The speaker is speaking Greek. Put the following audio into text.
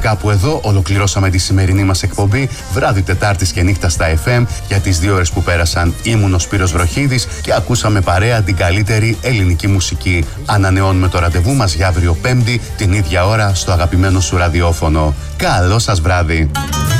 κάπου εδώ ολοκληρώσαμε τη σημερινή μας εκπομπή βράδυ Τετάρτης και νύχτα στα FM. Για τις 2 ώρες που πέρασαν ήμουν ο Σπύρος Βροχίδης και ακούσαμε παρέα την καλύτερη ελληνική μουσική. Ανανεώνουμε το ραντεβού μας για αύριο Πέμπτη την ίδια ώρα στο αγαπημένο σου ραδιόφωνο. Καλό σας βράδυ!